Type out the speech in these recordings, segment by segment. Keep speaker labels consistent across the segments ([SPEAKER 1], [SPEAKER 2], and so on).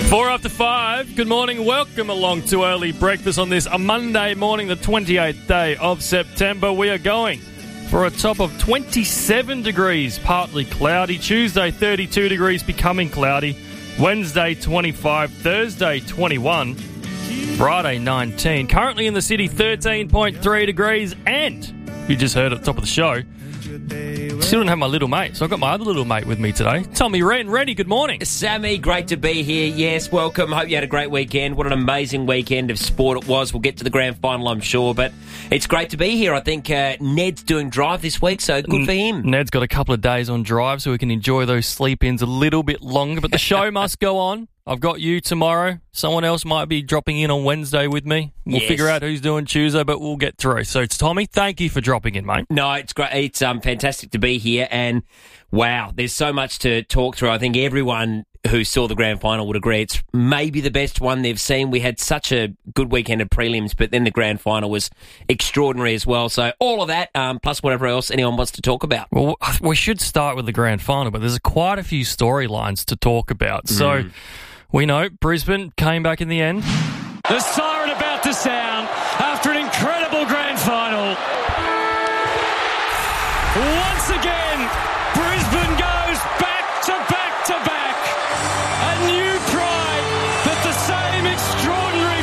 [SPEAKER 1] 4 after 5. Good morning. Welcome along to Early Breakfast on this a Monday morning, the 28th day of September. We are going for a top of 27 degrees, partly cloudy. Tuesday, 32 degrees, becoming cloudy. Wednesday, 25. Thursday, 21. Friday, 19. Currently in the city, 13.3 degrees. And you just heard at the top of the show, still don't have my little mate, so I've got my other little mate with me today. Tommy Wren. Rennie, good morning.
[SPEAKER 2] Sammy, great to be here. Yes, welcome. Hope you had a great weekend. What an amazing weekend of sport it was. We'll get to the grand final, I'm sure, but it's great to be here. I think Ned's doing drive this week, so good for him.
[SPEAKER 1] Ned's got a couple of days on drive, so we can enjoy those sleep-ins a little bit longer, but the show must go on. I've got you tomorrow. Someone else might be dropping in on Wednesday with me. We'll figure out who's doing Tuesday, but we'll get through. So it's Tommy. Thank you for dropping in, mate.
[SPEAKER 2] No, it's great. It's fantastic to be here. And, wow, there's so much to talk through. I think everyone who saw the grand final would agree it's maybe the best one they've seen. We had such a good weekend of prelims, but then the grand final was extraordinary as well. So all of that, plus whatever else anyone wants to talk about.
[SPEAKER 1] Well, we should start with the grand final, but there's quite a few storylines to talk about. So we know Brisbane came back in the end.
[SPEAKER 3] The siren about to sound after an incredible grand final. Once again, Brisbane goes back to back to back. A new pride, but the same extraordinary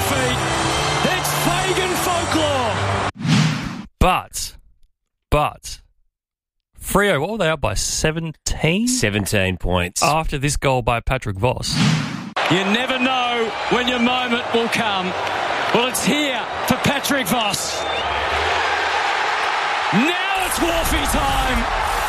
[SPEAKER 3] feat. It's Fagan folklore. But, Freo, what were they up by, 17?
[SPEAKER 2] 17 points.
[SPEAKER 1] After this goal by Patrick Voss.
[SPEAKER 3] You never know when your moment will come. Well, it's here for Patrick Voss. Now it's Wolfie time.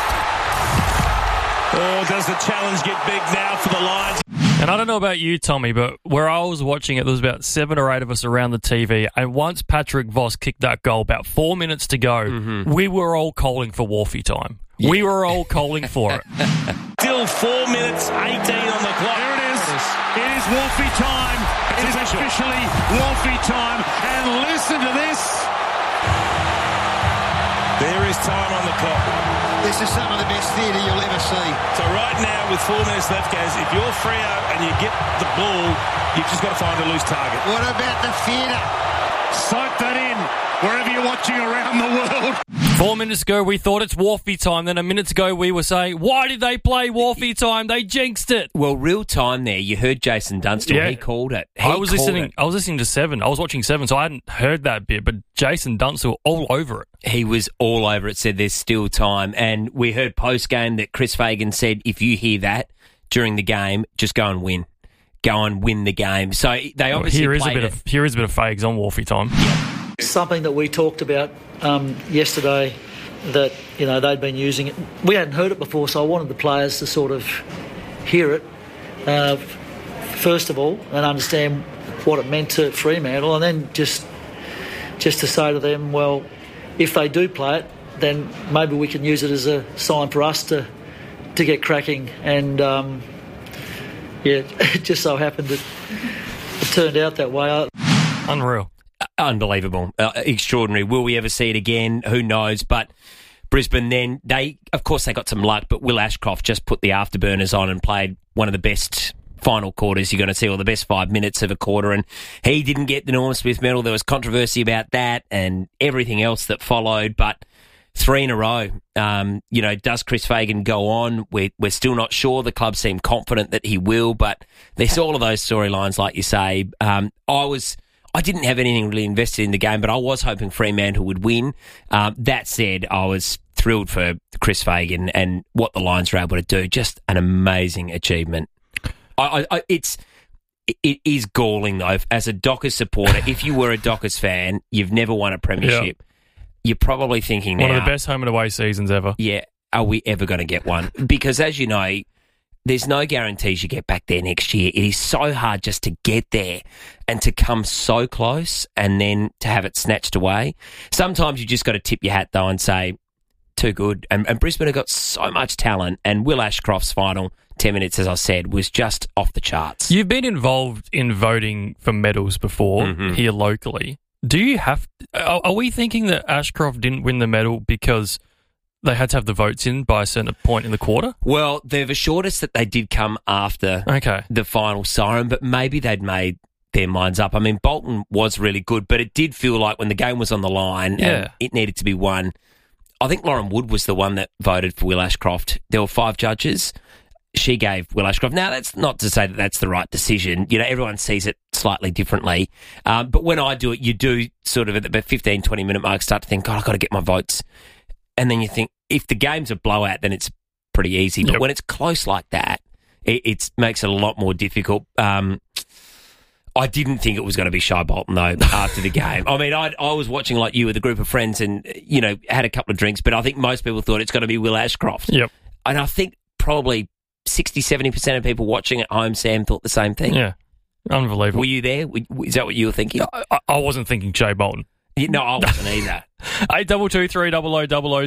[SPEAKER 4] Oh, does the challenge get big now for the Lions?
[SPEAKER 1] And I don't know about you, Tommy, but where I was watching it, there was about 7 or 8 of us around the TV, and once Patrick Voss kicked that goal, about 4 minutes to go, we were all calling for Wolfie time. Yeah. We were all calling for it.
[SPEAKER 4] Still 4 minutes, 18 on the clock.
[SPEAKER 5] There it is. It is Wolfie time. It is officially Wolfie time. And listen to this.
[SPEAKER 4] There is time on the clock.
[SPEAKER 6] This is some of the best theatre you'll ever see.
[SPEAKER 4] So right now, with 4 minutes left, guys, if you're Freo and you get the ball, you've just got to find a loose target.
[SPEAKER 6] What about the theatre?
[SPEAKER 5] Soak that in wherever you're watching around the world.
[SPEAKER 1] 4 minutes ago, we thought it's Wolfie time. Then a minute ago, we were saying, why did they play Wolfie time? They jinxed it.
[SPEAKER 2] Well, real time there. You heard Jason Dunstall.
[SPEAKER 1] Yeah.
[SPEAKER 2] He called it.
[SPEAKER 1] I was listening to 7. I was watching 7, so I hadn't heard that bit. But Jason Dunstall all over it.
[SPEAKER 2] He was all over it, said there's still time. And we heard post-game that Chris Fagan said, if you hear that during the game, just go and win. Go and win the game. So they obviously
[SPEAKER 1] here is a bit of Fags on Wolfie time.
[SPEAKER 2] Yeah.
[SPEAKER 7] Something that we talked about yesterday that, you know, they'd been using it. We hadn't heard it before, so I wanted the players to sort of hear it, first of all, and understand what it meant to Fremantle, and then just to say to them, well, if they do play it, then maybe we can use it as a sign for us to get cracking. And, it just so happened that it turned out that way.
[SPEAKER 1] Unreal.
[SPEAKER 2] Unbelievable. Extraordinary. Will we ever see it again? Who knows? But Brisbane then, they got some luck, but Will Ashcroft just put the afterburners on and played one of the best final quarters you're going to see, or the best 5 minutes of a quarter, and he didn't get the Norm Smith medal. There was controversy about that and everything else that followed, but 3 in a row. Does Chris Fagan go on? We're still not sure. The club seem confident that he will, but there's all of those storylines, like you say. I didn't have anything really invested in the game, but I was hoping Fremantle would win. That said, I was thrilled for Chris Fagan and what the Lions were able to do. Just an amazing achievement. It is galling, though, as a Dockers supporter. If you were a Dockers fan, you've never won a premiership. Yep. You're probably thinking now,
[SPEAKER 1] one of the best home and away seasons ever.
[SPEAKER 2] Yeah, are we ever going to get one? Because as you know, there's no guarantees you get back there next year. It is so hard just to get there and to come so close and then to have it snatched away. Sometimes you just got to tip your hat, though, and say, too good. And Brisbane have got so much talent, and Will Ashcroft's final 10 minutes, as I said, was just off the charts.
[SPEAKER 1] You've been involved in voting for medals before here locally. Do you have... Are we thinking that Ashcroft didn't win the medal because they had to have the votes in by a certain point in the quarter?
[SPEAKER 2] Well, they've assured us that they did come after the final siren, but maybe they'd made their minds up. I mean, Bolton was really good, but it did feel like when the game was on the line and it needed to be won, I think Lauren Wood was the one that voted for Will Ashcroft. There were 5 judges. She gave Will Ashcroft. Now, that's not to say that that's the right decision. You know, everyone sees it slightly differently. But when I do it, you do sort of at the 15, 20-minute mark start to think, God, I've got to get my votes. And then you think, if the game's a blowout, then it's pretty easy. But when it's close like that, it makes it a lot more difficult. I didn't think it was going to be Shy Bolton, though, after the game. I mean, I was watching like you with a group of friends and, you know, had a couple of drinks, but I think most people thought it's going to be Will Ashcroft. Yep. And I think probably 60, 70% of people watching at home, Sam, thought the same thing.
[SPEAKER 1] Yeah. Unbelievable.
[SPEAKER 2] Were you there? Is that what you were thinking?
[SPEAKER 1] I wasn't thinking Shay Bolton.
[SPEAKER 2] No, I wasn't either.
[SPEAKER 1] 8223 0000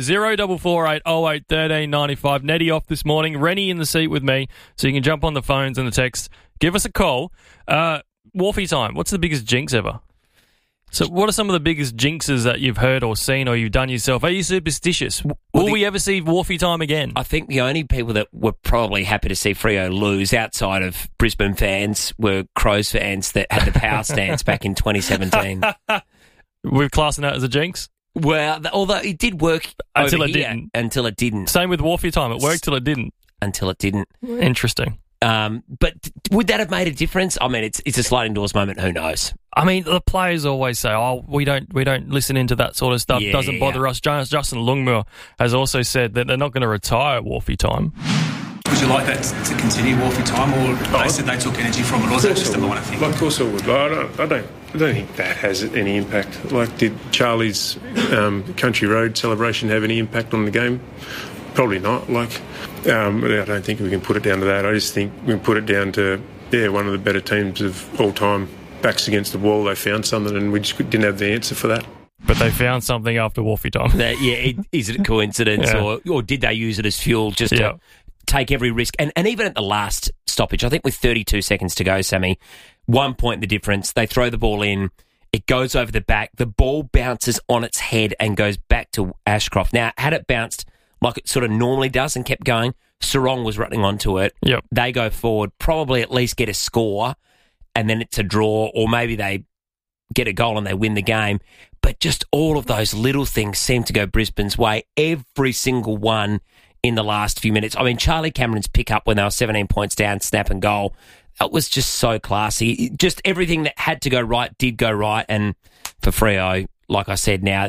[SPEAKER 1] 0448 08 13 95. Nettie off this morning. Rennie in the seat with me, so you can jump on the phones and the text. Give us a call. Wharfie time. What's the biggest jinx ever? So what are some of the biggest jinxes that you've heard or seen or you've done yourself? Are you superstitious? Will we ever see Wharfie time again?
[SPEAKER 2] I think the only people that were probably happy to see Freo lose outside of Brisbane fans were Crows fans that had the power stance back in 2017.
[SPEAKER 1] We're classing that as a jinx?
[SPEAKER 2] Well, although it did work
[SPEAKER 1] until
[SPEAKER 2] it
[SPEAKER 1] didn't.
[SPEAKER 2] Until it didn't.
[SPEAKER 1] Same with Wharfie time. It worked till it didn't.
[SPEAKER 2] Until it didn't.
[SPEAKER 1] Interesting.
[SPEAKER 2] But would that have made a difference? I mean, it's a sliding doors moment. Who knows?
[SPEAKER 1] I mean, the players always say, "Oh, we don't listen into that sort of stuff. It doesn't bother us." Justin Longmuir has also said that they're not going to retire Wharfie time.
[SPEAKER 8] Would you like that to continue Wharfie time, or they said they took energy from it, or was that just a minor thing?
[SPEAKER 9] Of course I would. I don't think that has any impact. Like, did Charlie's Country Road celebration have any impact on the game? Probably not. Like, I don't think we can put it down to that. I just think we can put it down to, one of the better teams of all time. Backs against the wall, they found something and we just didn't have the answer for that.
[SPEAKER 1] But they found something after Wharfie time.
[SPEAKER 2] Is it a coincidence or did they use it as fuel just to take every risk? And even at the last stoppage, I think with 32 seconds to go, Sammy, 1 point the difference. They throw the ball in. It goes over the back. The ball bounces on its head and goes back to Ashcroft. Now, had it bounced like it sort of normally does and kept going, Sarong was running onto it.
[SPEAKER 1] Yep.
[SPEAKER 2] They go forward, probably at least get a score, and then it's a draw, or maybe they get a goal and they win the game. But just all of those little things seem to go Brisbane's way, every single one in the last few minutes. I mean, Charlie Cameron's pick up when they were 17 points down, snap and goal, that was just so classy. Just everything that had to go right did go right. And for Freo, like I said now,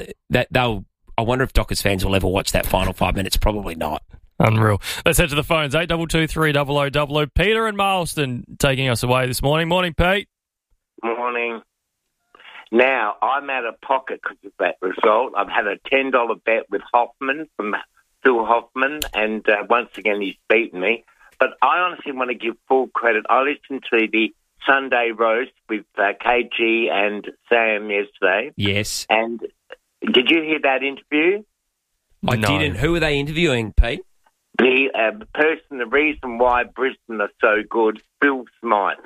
[SPEAKER 2] I wonder if Dockers fans will ever watch that final 5 minutes. Probably not.
[SPEAKER 1] Unreal. Let's head to the phones. 8223 0000. Peter and Marlston taking us away this morning. Morning, Pete.
[SPEAKER 10] Morning. Now, I'm out of pocket because of that result. I've had a $10 bet with Hoffman, from Phil Hoffman, and once again he's beaten me. But I honestly want to give full credit. I listened to the Sunday roast with KG and Sam yesterday.
[SPEAKER 2] Yes.
[SPEAKER 10] And did you hear that interview?
[SPEAKER 2] I didn't. Who were they interviewing, Pete?
[SPEAKER 10] The reason why Brisbane are so good, Phil Smythe.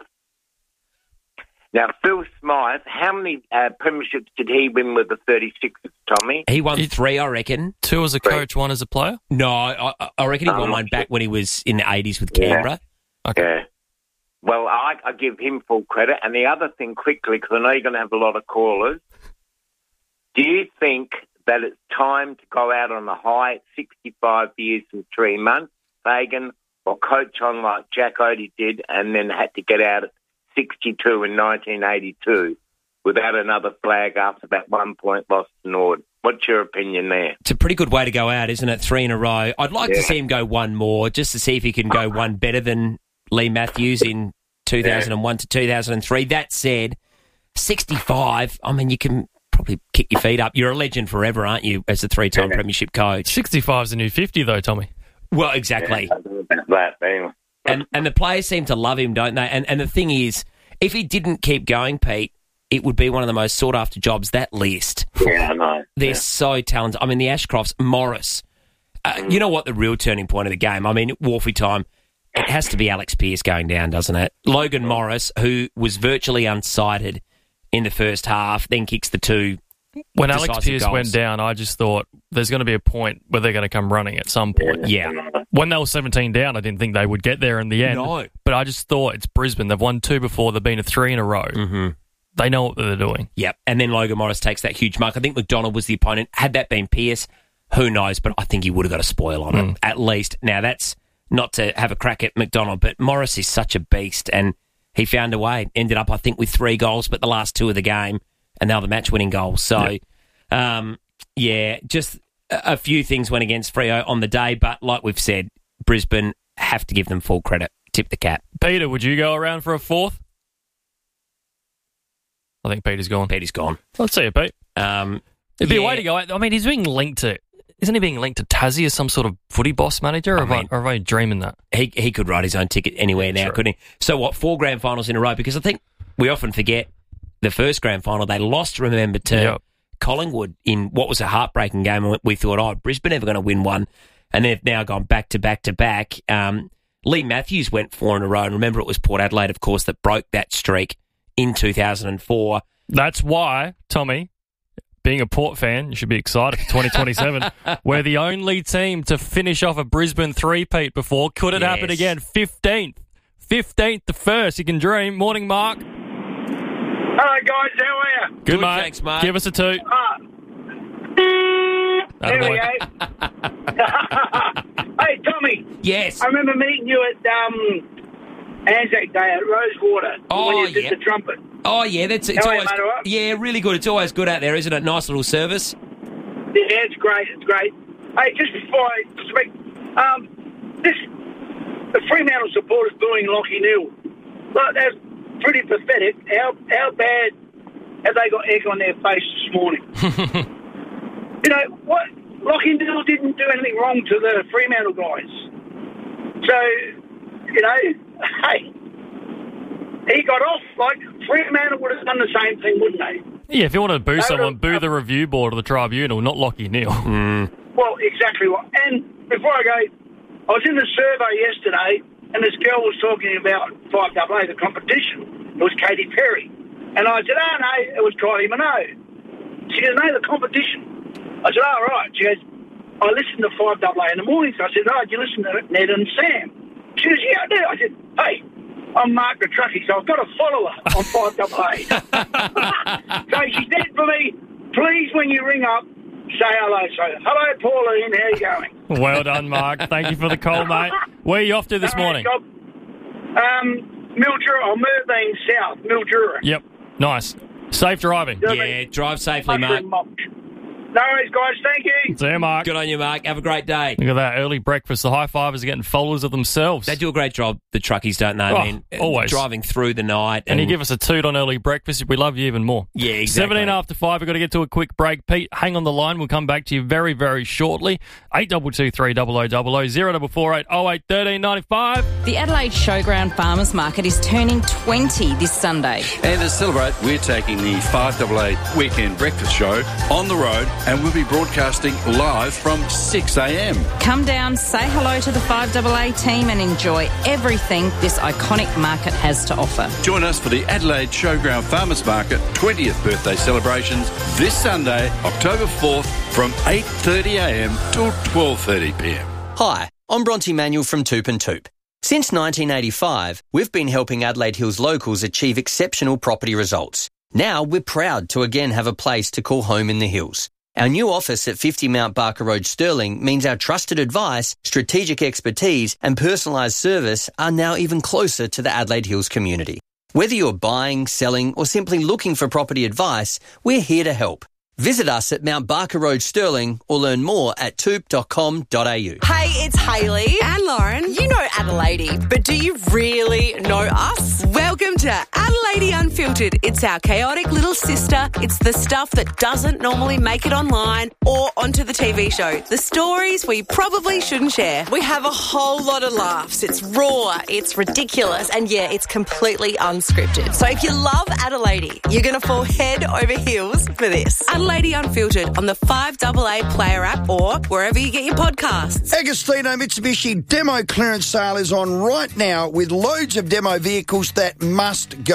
[SPEAKER 10] Now, Phil Smythe, how many premierships did he win with the 36ers, Tommy?
[SPEAKER 2] He won 3, I reckon.
[SPEAKER 1] 2 as a coach, 1 as a player?
[SPEAKER 2] No, I reckon he won one back when he was in the 80s with Canberra.
[SPEAKER 10] Yeah. Okay. Yeah. Well, I give him full credit. And the other thing, quickly, because I know you're going to have a lot of callers, do you think that it's time to go out on a high at 65 years and 3 months, Fagan, or coach on like Jack Oatey did and then had to get out at 62 in 1982 without another flag after that 1 point loss to Nord? What's your opinion there?
[SPEAKER 2] It's a pretty good way to go out, isn't it? 3 in a row. I'd like to see him go one more just to see if he can go one better than Lee Matthews in 2001 to 2003. That said, 65, I mean, you can probably kick your feet up. You're a legend forever, aren't you, as a 3-time premiership coach?
[SPEAKER 1] 65's the new 50, though, Tommy.
[SPEAKER 2] Well, exactly.
[SPEAKER 10] Anyway.
[SPEAKER 2] And the players seem to love him, don't they? And the thing is, if he didn't keep going, Pete, it would be one of the most sought-after jobs, that list.
[SPEAKER 10] Yeah, I know.
[SPEAKER 2] They're so talented. I mean, the Ashcrofts, Morris. You know what the real turning point of the game? I mean, Wharfie time, it has to be Alex Pearce going down, doesn't it? Logan Morris, who was virtually unsighted in the first half, then kicks the 2
[SPEAKER 1] When Alex Pearce went down, I just thought there's going to be a point where they're going to come running at some point.
[SPEAKER 2] Yeah.
[SPEAKER 1] When they were 17 down, I didn't think they would get there in the end.
[SPEAKER 2] No.
[SPEAKER 1] But I just thought it's Brisbane. They've won 2 before. They've been to 3 in a row.
[SPEAKER 2] Mm-hmm.
[SPEAKER 1] They know what they're doing.
[SPEAKER 2] Yep. And then Logan Morris takes that huge mark. I think McDonald was the opponent. Had that been Pearce, who knows? But I think he would have got a spoil on it, at least. Now, that's not to have a crack at McDonald, but Morris is such a beast, and he found a way. Ended up, I think, with 3 goals, but the last 2 of the game, and now the match-winning goals. So, just a few things went against Freo on the day, but like we've said, Brisbane have to give them full credit. Tip the cap.
[SPEAKER 1] Peter, would you go around for a 4th? I think Peter's gone.
[SPEAKER 2] Peter's gone.
[SPEAKER 1] Let's see you, Pete. It'd be a way to go. I mean, he's being linked to... Isn't he being linked to Tassie as some sort of footy boss manager? Or am I dreaming that?
[SPEAKER 2] He could write his own ticket anywhere now, couldn't he? So what, 4 grand finals in a row? Because I think we often forget the first grand final, they lost, remember, to Collingwood in what was a heartbreaking game. And we thought, Brisbane never going to win one. And they've now gone back to back to back. Lee Matthews went 4 in a row. And remember, it was Port Adelaide, of course, that broke that streak in 2004.
[SPEAKER 1] That's why, Tommy, being a Port fan, you should be excited for 2027. We're the only team to finish off a Brisbane three-peat before. Could it happen again? 15th. 15th the first. You can dream. Morning, Mark.
[SPEAKER 11] Hello, guys. How are you?
[SPEAKER 1] Good, mate.
[SPEAKER 2] Thanks, Mark.
[SPEAKER 1] Give us a 2.
[SPEAKER 11] There we go. Hey, Tommy.
[SPEAKER 2] Yes.
[SPEAKER 11] I remember meeting you at Anzac Day at Rosewater when you did the trumpet.
[SPEAKER 2] Oh, yeah. It's
[SPEAKER 11] How
[SPEAKER 2] always,
[SPEAKER 11] are you, mate?
[SPEAKER 2] yeah, really good. It's always good out there, isn't it? Nice little service.
[SPEAKER 11] Yeah, it's great. It's great. Hey, just before I speak, the Fremantle supporters booing Lockie Neal. Look, that's pretty pathetic. How bad have they got egg on their face this morning? You know, what? Lockie Neal didn't do anything wrong to the Fremantle guys. So, you know, hey, he got off. Like, Fremantle would have done the same thing, wouldn't they?
[SPEAKER 1] Yeah, if you want to boo someone, boo the review board or the tribunal, not Lockie Neal.
[SPEAKER 11] Well, exactly right. And before I go, I was in the survey yesterday, and this girl was talking about 5AA, the competition. It was Katy Perry. And I said, oh, no, it was Kylie Minogue. She goes, no, the competition. I said, oh, right. She goes, I listen to 5AA in the mornings. I said, oh, do you listen to Ned and Sam? She goes, yeah, I do. I said, hey, I'm Mark the Truckie, so I've got a follower on 5AA. So she said for me, please, when you ring up, say hello. So, hello, Pauline, how you going?
[SPEAKER 1] Well done, Mark. Thank you for the call, mate. Where are you off to this morning?
[SPEAKER 11] Mildura, or Merbean South, Mildura.
[SPEAKER 1] Yep. Nice. Safe driving.
[SPEAKER 2] Yeah, drive safely, Mark.
[SPEAKER 11] No worries, guys. Thank you.
[SPEAKER 1] See you, Mark.
[SPEAKER 2] Good on you, Mark. Have a great day.
[SPEAKER 1] Look at that. Early breakfast. The high-fivers are getting followers of themselves.
[SPEAKER 2] They do a great job, the truckies, don't they? I mean,
[SPEAKER 1] always.
[SPEAKER 2] Driving through the night.
[SPEAKER 1] And you give us a toot on early breakfast, we love you even more.
[SPEAKER 2] Yeah, exactly.
[SPEAKER 1] 17 after 5. We've got to get to a quick break. Pete, hang on the line. We'll come back to you very, very shortly. 8223 0000 0448 08 13 95.
[SPEAKER 12] The Adelaide Showground Farmers Market is turning 20 this Sunday.
[SPEAKER 13] And to celebrate, we're taking the 5AA Weekend Breakfast Show on the road, and we'll be broadcasting live from 6 a.m.
[SPEAKER 12] Come down, say hello to the 5AA team and enjoy everything this iconic market has to offer.
[SPEAKER 13] Join us for the Adelaide Showground Farmers Market 20th birthday celebrations this Sunday, October 4th from 8:30am till 12:30pm.
[SPEAKER 14] Hi, I'm Bronte Manuel from Toop and Toop. Since 1985, we've been helping Adelaide Hills locals achieve exceptional property results. Now we're proud to again have a place to call home in the hills. Our new office at 50 Mount Barker Road, Stirling, means our trusted advice, strategic expertise and personalised service are now even closer to the Adelaide Hills community. Whether you're buying, selling or simply looking for property advice, we're here to help. Visit us at Mount Barker Road, Stirling, or learn more at toop.com.au.
[SPEAKER 15] Hey, it's Hayley and Lauren. You know Adelaide, but do you really know us? Welcome to Adelaide Unfiltered. It's our chaotic little sister. It's the stuff that doesn't normally make it online or onto the TV show. The stories we probably shouldn't share. We have a whole lot of laughs. It's raw, it's ridiculous, and yeah, it's completely unscripted. So if you love Adelaide, you're going to fall head over heels for this. Adelaide Unfiltered on the 5AA Player app or wherever you get your podcasts.
[SPEAKER 16] Agostino Mitsubishi demo clearance sale is on right now with loads of demo vehicles that must go.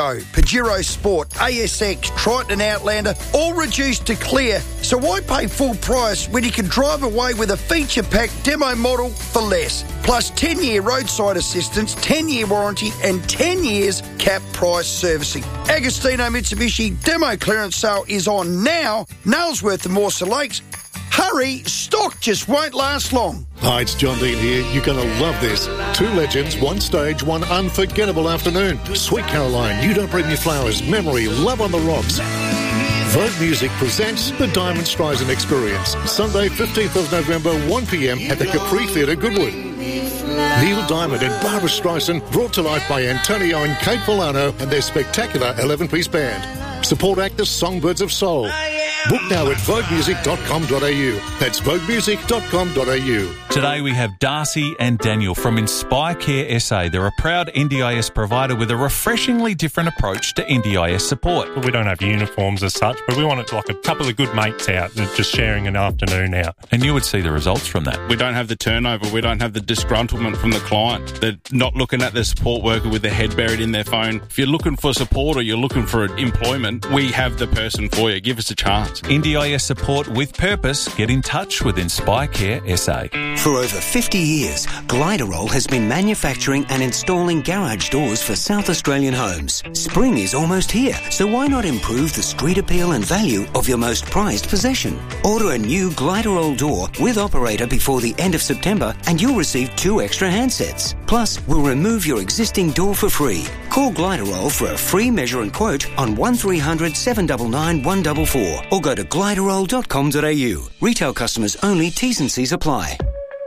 [SPEAKER 16] Pajero Sport, ASX, Triton and Outlander, all reduced to clear. So why pay full price when you can drive away with a feature-packed demo model for less? Plus 10-year roadside assistance, 10-year warranty and 10 years cap price servicing. Agostino Mitsubishi demo clearance sale is on now. Nailsworth and Morsa Lakes. Hurry, stock just won't last long.
[SPEAKER 17] Hi, it's John Dean here. You're going to love this. 2 legends, 1 stage, 1 unforgettable afternoon. Sweet Caroline, You Don't Bring Me Flowers, Memory, Love on the Rocks. Vogue Music presents the Diamond Streisand Experience. Sunday, 15th of November, 1pm at the Capri Theatre, Goodwood. Neil Diamond and Barbara Streisand, brought to life by Antonio and Kate Polano and their spectacular 11-piece band. Support actors Songbirds of Soul. Book now at voguemusic.com.au. That's voguemusic.com.au.
[SPEAKER 18] Today we have Darcy and Daniel from Inspire Care SA. They're a proud NDIS provider with a refreshingly different approach to NDIS support.
[SPEAKER 19] We don't have uniforms as such, but we want it like a couple of good mates out, just sharing an afternoon out.
[SPEAKER 18] And you would see the results from that.
[SPEAKER 20] We don't have the turnover. We don't have the disgruntlement from the client. They're not looking at the support worker with their head buried in their phone. If you're looking for support or you're looking for employment, we have the person for you. Give us a chance.
[SPEAKER 18] NDIS support with purpose. Get in touch with Inspire Care SA.
[SPEAKER 21] For over 50 years, Gliderol has been manufacturing and installing garage doors for South Australian homes. Spring is almost here, so why not improve the street appeal and value of your most prized possession? Order a new Gliderol door with operator before the end of September and you'll receive 2 extra handsets. Plus, we'll remove your existing door for free. Call Gliderol for a free measure and quote on 1300 799 144 or go to gliderol.com.au. Retail customers only, T's and C's apply.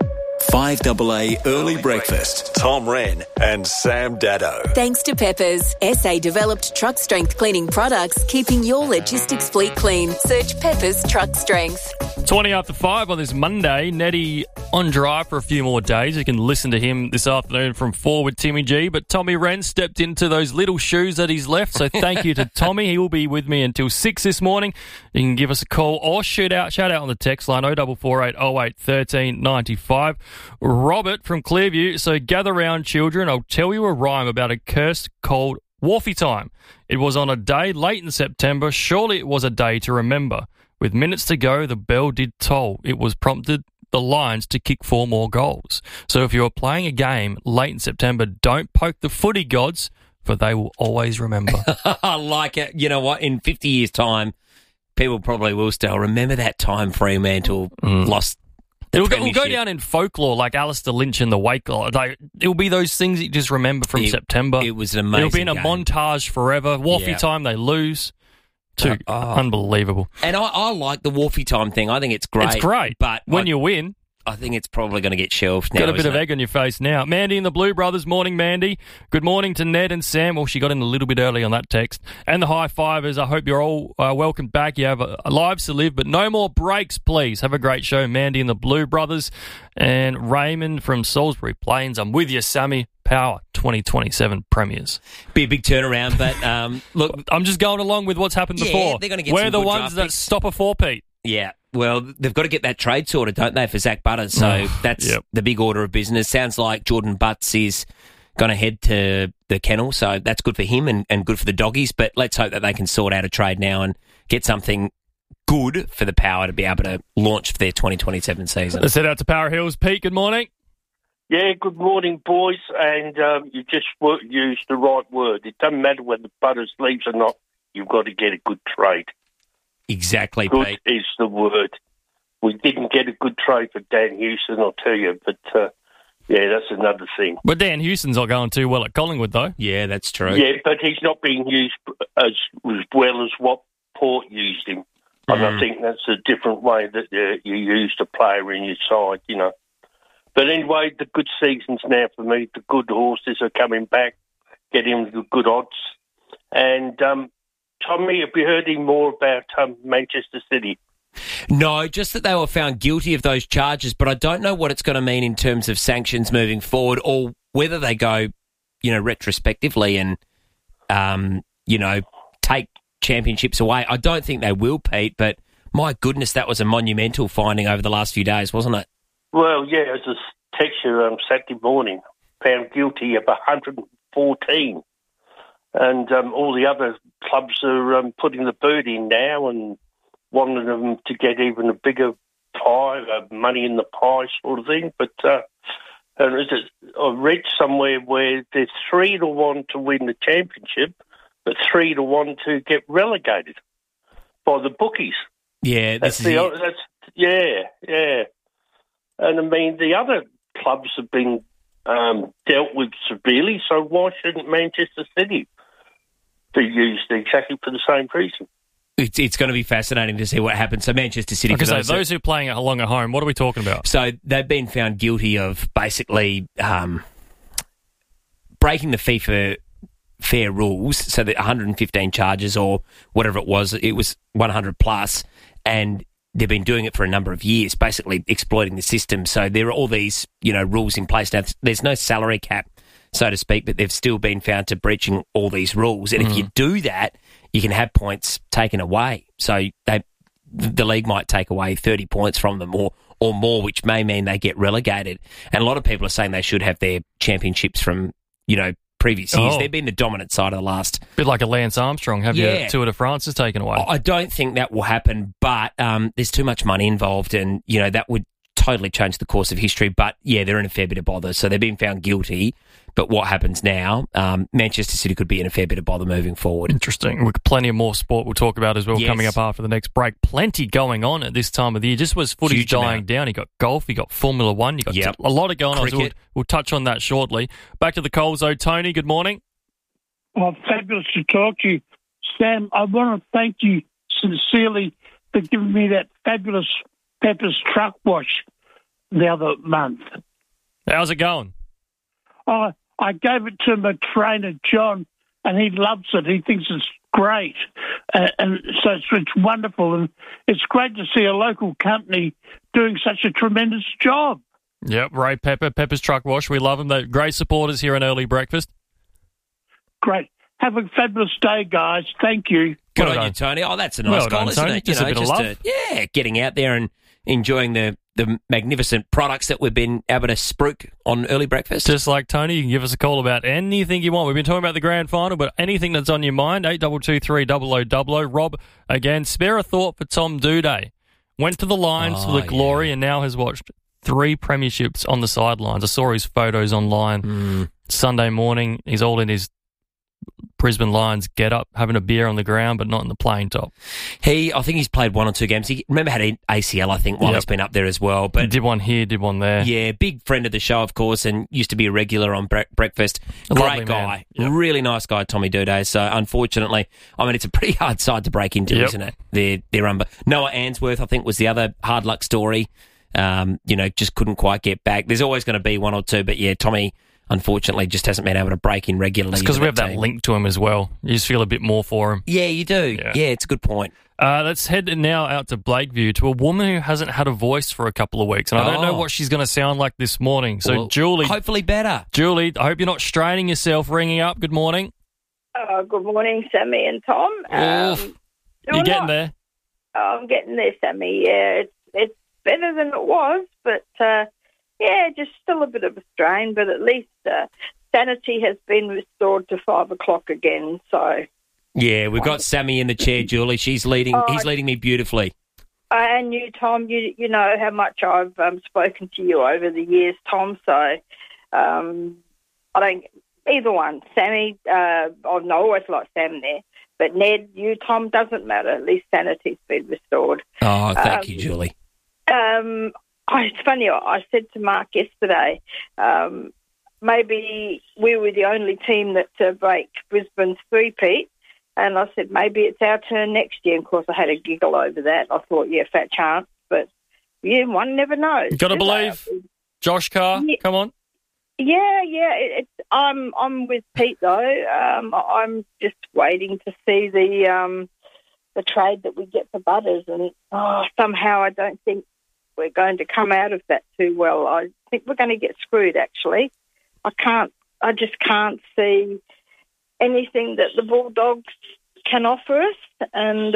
[SPEAKER 22] 5AA Early Breakfast. Tom Wren and Sam Dado.
[SPEAKER 15] Thanks to Peppers, SA developed truck strength cleaning products, keeping your logistics fleet clean. Search Peppers Truck Strength.
[SPEAKER 1] 20 after 5 on this Monday. Nettie on drive for a few more days. You can listen to him this afternoon from 4 with Timmy G. But Tommy Wren stepped into those little shoes that he's left. So thank you to Tommy. He will be with me until 6 this morning. You can give us a call or shout out on the text line 0448 08 13 95. Robert from Clearview. So gather round, children. I'll tell you a rhyme about a cursed cold Wharfie time. It was on a day late in September. Surely it was a day to remember. With minutes to go, the bell did toll. It was prompted the Lions to kick 4 more goals. So if you're playing a game late in September, don't poke the footy gods, for they will always remember.
[SPEAKER 2] I like it. You know what? In 50 years' time, people probably will still remember that time Fremantle lost.
[SPEAKER 1] It'll go down in folklore, like Alistair Lynch in the Wake. It'll be those things that you just remember from September.
[SPEAKER 2] It was an amazing
[SPEAKER 1] It'll be in a montage forever. Wharfie time, they lose. Unbelievable.
[SPEAKER 2] And I like the Wharfie time thing. I think it's great.
[SPEAKER 1] It's great.
[SPEAKER 2] But
[SPEAKER 1] when you win,
[SPEAKER 2] I think it's probably going to get shelved now.
[SPEAKER 1] Got a bit of egg on your face now. Mandy and the Blue Brothers. Morning, Mandy. Good morning to Ned and Sam. Well, she got in a little bit early on that text. And the high fivers. I hope you're all welcome back. You have lives to live, but no more breaks, please. Have a great show, Mandy and the Blue Brothers. And Raymond from Salisbury Plains. I'm with you, Sammy. Power 2027 premiers.
[SPEAKER 2] Be a big turnaround, but look,
[SPEAKER 1] I'm just going along with what's happened before.
[SPEAKER 2] They're going to get
[SPEAKER 1] We're
[SPEAKER 2] some
[SPEAKER 1] the
[SPEAKER 2] good
[SPEAKER 1] ones that
[SPEAKER 2] picks.
[SPEAKER 1] stop a 4-peat.
[SPEAKER 2] Yeah, well, they've got to get that trade sorted, don't they, for Zach Butters? So that's the big order of business. Sounds like Jordan Butts is going to head to the kennel, so that's good for him and good for the doggies. But let's hope that they can sort out a trade now and get something good for the Power to be able to launch for their 2027 season.
[SPEAKER 1] Let's head out to Power Hills. Pete, good morning.
[SPEAKER 23] Yeah, good morning, boys. And you just used the right word. It doesn't matter whether Butters leaves or not. You've got to get a good trade.
[SPEAKER 2] Exactly,
[SPEAKER 23] good
[SPEAKER 2] Pete.
[SPEAKER 23] Is the word. We didn't get a good trade for Dan Houston, I'll tell you. But, that's another thing.
[SPEAKER 1] But Dan Houston's not going too well at Collingwood, though.
[SPEAKER 2] Yeah, that's true.
[SPEAKER 23] Yeah, but he's not being used as well as what Port used him. And I think that's a different way that you use a player in your side, you know. But anyway, the good season's now for me. The good horses are coming back, getting the good odds. And, Tommy, have you heard any more about Manchester City?
[SPEAKER 2] No, just that they were found guilty of those charges, but I don't know what it's going to mean in terms of sanctions moving forward or whether they go, retrospectively and, take championships away. I don't think they will, Pete, but my goodness, that was a monumental finding over the last few days, wasn't it?
[SPEAKER 23] Well, yeah, as a texture Saturday morning, found guilty of 114. And all the other clubs are putting the bird in now and wanting them to get even a bigger pie, money in the pie sort of thing. But I read somewhere where they're 3-1 to win the championship, but 3-1 to get relegated by the bookies.
[SPEAKER 2] Yeah,
[SPEAKER 23] yeah. And I mean, the other clubs have been dealt with severely, so why shouldn't Manchester City be used exactly for the same reason?
[SPEAKER 2] It's going to be fascinating to see what happens. So Manchester City...
[SPEAKER 1] Because those who are playing along at home, what are we talking about?
[SPEAKER 2] So they've been found guilty of basically breaking the FIFA fair rules, so that 115 charges or whatever it was 100 plus, and they've been doing it for a number of years, basically exploiting the system. So there are all these, rules in place. Now, there's no salary cap, so to speak, but they've still been found to breaching all these rules. And if you do that, you can have points taken away. So the league might take away 30 points from them or more, which may mean they get relegated. And a lot of people are saying they should have their championships from, previous years. They've been the dominant side of the last...
[SPEAKER 1] Bit like a Lance Armstrong, your Tour de France is taken away.
[SPEAKER 2] I don't think that will happen, but there's too much money involved and, that would totally change the course of history. But, yeah, they're in a fair bit of bother. So they've been found guilty. But what happens now, Manchester City could be in a fair bit of bother moving forward.
[SPEAKER 1] Interesting. We've got plenty of more sport we'll talk about as well coming up after the next break. Plenty going on at this time of the year. Just was footage dying down. You got golf, you got Formula One, you got a lot of going on. So we'll touch on that shortly. Back to the Coles, though. Tony, good morning.
[SPEAKER 3] Oh, fabulous to talk to you. Sam, I want to thank you sincerely for giving me that fabulous Pepper's truck wash the other month.
[SPEAKER 1] How's it going?
[SPEAKER 3] Oh, I gave it to my trainer, John, and he loves it. He thinks it's great. And so it's wonderful. And it's great to see a local company doing such a tremendous job.
[SPEAKER 1] Yep, Ray Pepper, Pepper's Truck Wash. We love them. They're great supporters here on Early Breakfast.
[SPEAKER 3] Great. Have a fabulous day, guys. Thank you.
[SPEAKER 2] Good on you, Tony. Oh, that's a nice goal, isn't it?
[SPEAKER 1] Just a bit of love.
[SPEAKER 2] Getting out there and enjoying the magnificent products that we've been able to spruik on Early Breakfast.
[SPEAKER 1] Just like Tony, you can give us a call about anything you want. We've been talking about the grand final, but anything that's on your mind, 8223 0000. Rob, again, spare a thought for Tom Doedee. Went to the Lions for the glory and now has watched 3 premierships on the sidelines. I saw his photos online Sunday morning. He's all in his Brisbane Lions get up, having a beer on the ground, but not in the playing top.
[SPEAKER 2] I think he's played 1 or 2 games. He had an ACL, I think, while he's been up there as well. But
[SPEAKER 1] he did one here, did one there.
[SPEAKER 2] Yeah, big friend of the show, of course, and used to be a regular on Breakfast. Great guy. Really nice guy, Tommy Doedee. So, unfortunately, it's a pretty hard side to break into, isn't it? They're Noah Answorth, I think, was the other hard luck story. Just couldn't quite get back. There's always going to be 1 or 2, but Tommy, unfortunately, just hasn't been able to break in regularly.
[SPEAKER 1] It's because we have that link to him as well. You just feel a bit more for him.
[SPEAKER 2] Yeah, you do. Yeah, it's a good point.
[SPEAKER 1] Let's head now out to Blakeview to a woman who hasn't had a voice for a couple of weeks. And I don't know what she's going to sound like this morning. So, Julie.
[SPEAKER 2] Hopefully better.
[SPEAKER 1] Julie, I hope you're not straining yourself ringing up. Good morning.
[SPEAKER 4] Good morning, Sammy and Tom.
[SPEAKER 1] You're getting there.
[SPEAKER 4] I'm getting there, Sammy. Yeah, it's better than it was, but... just still a bit of a strain, but at least sanity has been restored to 5 o'clock again. So,
[SPEAKER 2] yeah, we've got Sammy in the chair, Julie. She's leading. He's leading me beautifully.
[SPEAKER 4] And you, Tom, you know how much I've spoken to you over the years, Tom. So, I don't either one. Sammy, I always like Sam there, but Ned, you, Tom, doesn't matter. At least sanity's been restored.
[SPEAKER 2] Oh, thank you, Julie.
[SPEAKER 4] It's funny, I said to Mark yesterday, maybe we were the only team that break Brisbane's three-peat, and I said maybe it's our turn next year. And of course, I had a giggle over that. I thought, fat chance, but one never knows.
[SPEAKER 1] Got to believe. Josh Carr, come on.
[SPEAKER 4] Yeah. I'm with Pete though. I'm just waiting to see the trade that we get for Butters, and somehow I don't think we're going to come out of that too well. I think we're going to get screwed, actually. I just can't see anything that the Bulldogs can offer us. And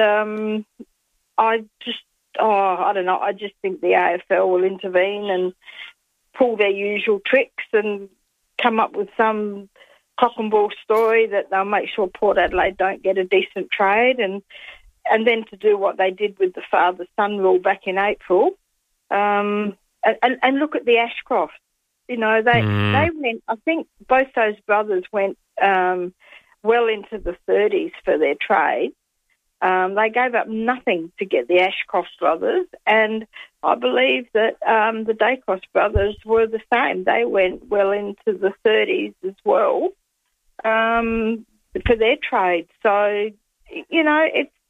[SPEAKER 4] I don't know. I just think the AFL will intervene and pull their usual tricks and come up with some cock and bull story that they'll make sure Port Adelaide don't get a decent trade, and then to do what they did with the father-son rule back in April, and look at the Ashcroft. You know, they went. I think both those brothers went well into the 30s for their trade. They gave up nothing to get the Ashcroft brothers, and I believe that the Dacos brothers were the same. They went well into the 30s as well for their trade. So, you know,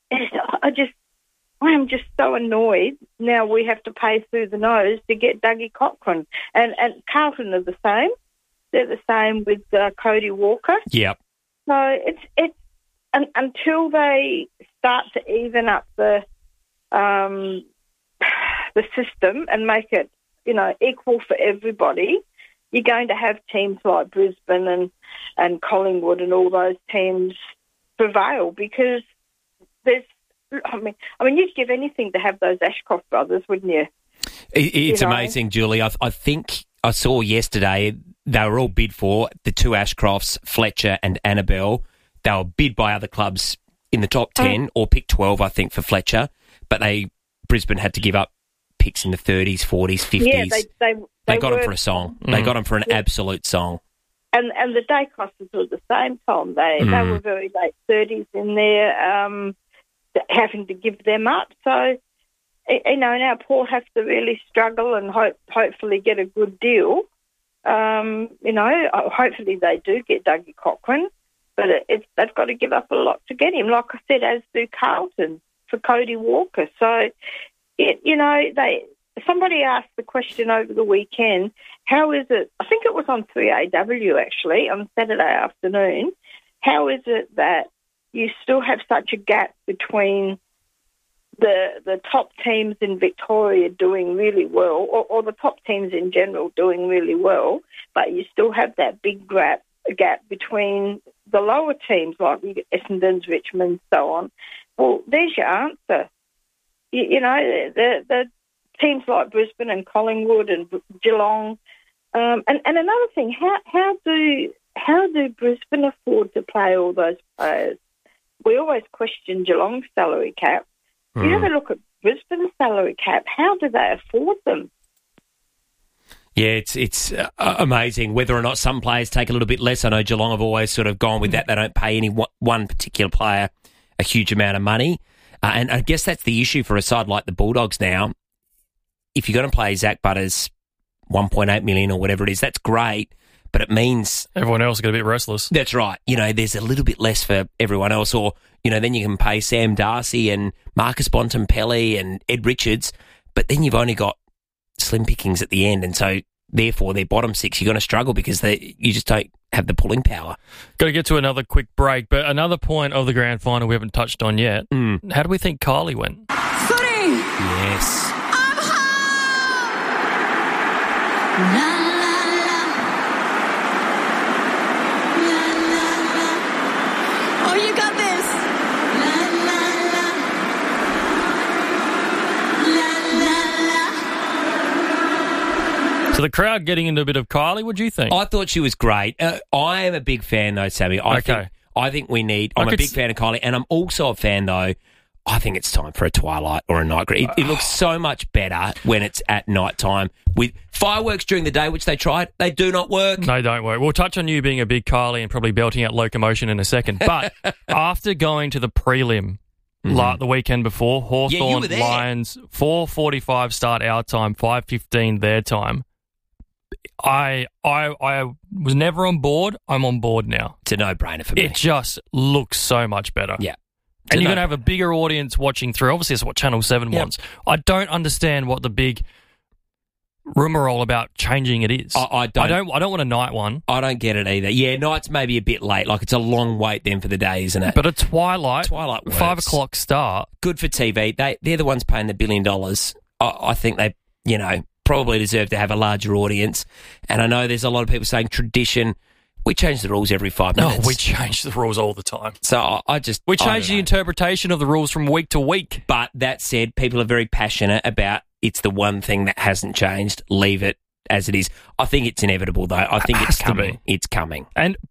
[SPEAKER 4] I am just so annoyed. Now we have to pay through the nose to get Dougie Cochrane. And Carlton are the same. They're the same with Cody Walker.
[SPEAKER 2] Yep.
[SPEAKER 4] So it's until they start to even up the system and make it, you know, equal for everybody, you're going to have teams like Brisbane and Collingwood and all those teams prevail, because there's, I mean, you'd give anything to have those Ashcroft brothers, wouldn't you?
[SPEAKER 2] It's amazing, Julie. I think I saw yesterday they were all bid for, the two Ashcrofts, Fletcher and Annabelle. They were bid by other clubs in the top 10 or pick 12, I think, for Fletcher. But Brisbane had to give up picks in the 30s, 40s, 50s.
[SPEAKER 4] Yeah,
[SPEAKER 2] they got them for a song. They got them for an absolute song.
[SPEAKER 4] And the Dacosses were the same, Tom. They were very late 30s in there, having to give them up. So, you know, now Paul has to really struggle and hopefully get a good deal. You know, hopefully they do get Dougie Cochrane, but they've got to give up a lot to get him. Like I said, as do Carlton for Cody Walker. So, you know, somebody asked the question over the weekend, how is it, I think it was on 3AW actually, on Saturday afternoon, how is it that you still have such a gap between the top teams in Victoria doing really well, or the top teams in general doing really well, but you still have that big gap between the lower teams like Essendon's, Richmond, so on? Well, there's your answer. You know, the teams like Brisbane and Collingwood and Geelong. And another thing, how do Brisbane afford to play all those players? We always question Geelong's salary cap. You ever look at Brisbane's salary cap? How do they afford them?
[SPEAKER 2] Yeah, it's amazing whether or not some players take a little bit less. I know Geelong have always sort of gone with that. They don't pay any one particular player a huge amount of money. And I guess that's the issue for a side like the Bulldogs now. If you're going to play Zach Butters $1.8 million or whatever it is, that's great, but it means
[SPEAKER 1] everyone else is going to be restless.
[SPEAKER 2] That's right. You know, there's a little bit less for everyone else, or, you know, then you can pay Sam Darcy and Marcus Bontempelli and Ed Richards, but then you've only got slim pickings at the end, and so therefore their bottom six, you're going to struggle because you just don't have the pulling power.
[SPEAKER 1] Got to get to another quick break, but another point of the grand final we haven't touched on yet. How do we think Kylie went?
[SPEAKER 15] Footy!
[SPEAKER 2] Yes.
[SPEAKER 15] I'm home! La, la, la. La, la, la. Oh, you got this! La, la, la. La, la, la.
[SPEAKER 1] So the crowd getting into a bit of Kylie, what do you think?
[SPEAKER 2] I thought she was great. I am a big fan, though, Sammy. I think we need... I'm a big fan of Kylie, and I'm also a fan, though, I think it's time for a twilight or a night. It looks so much better when it's at night time. With fireworks during the day, which they tried, they do not work.
[SPEAKER 1] They don't work. We'll touch on you being a big Kylie and probably belting out Locomotion in a second. But after going to the prelim the weekend before, Hawthorn Lions, 4:45 start our time, 5:15 their time. I was never on board. I'm on board now.
[SPEAKER 2] It's a no-brainer for me.
[SPEAKER 1] It just looks so much better.
[SPEAKER 2] Yeah.
[SPEAKER 1] And you're going to have a bigger audience watching through. Obviously, that's what Channel 7 wants. I don't understand what the big rumour about changing it is. I don't want a night one.
[SPEAKER 2] I don't get it either. Yeah, night's maybe a bit late. Like, it's a long wait then for the day, isn't it?
[SPEAKER 1] But a twilight
[SPEAKER 2] works.
[SPEAKER 1] 5 o'clock start.
[SPEAKER 2] Good for TV. They're the ones paying the $1 billion. I think they, you know, probably deserve to have a larger audience. And I know there's a lot of people saying tradition. We change the rules every 5 minutes.
[SPEAKER 1] No, we change the rules all the time.
[SPEAKER 2] So
[SPEAKER 1] we change the interpretation of the rules from week to week.
[SPEAKER 2] But that said, people are very passionate about it's the one thing that hasn't changed. Leave it as it is. I think it's inevitable, though. I think it's coming. It's coming.
[SPEAKER 1] But